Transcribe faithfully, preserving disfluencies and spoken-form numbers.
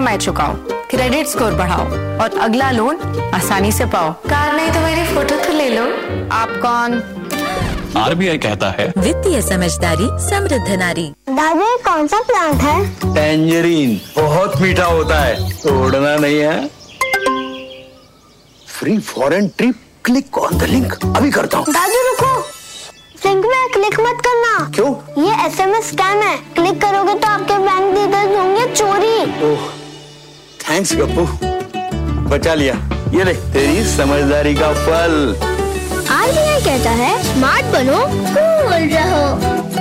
EMI चुकाओ, credit score बढ़ाओ और अगला लोन आसानी से पाओ। कार नहीं तो मेरी फोटो तो ले लो। आप कौन? आरबीआई कहता है वित्तीय समझदारी समृद्ध नारी। दादी कौन सा प्लांट है? टेंजरीन, बहुत मीठा होता है, तोड़ना नहीं है। Free foreign trip, click on the link, अभी करता हूँ। दादी रुको, लिंक में क्लिक मत करना। क्यों? ये एसएमएस स्कैम है, क्लिक करोगे तो आपके बैंक डिटेल्स होंगे चोरी। ओह, थैंक्स गप्पू, बचा लिया। ये ले तेरी समझदारी का फल। आरबीआई कहता है स्मार्ट बनो, कूल रहो।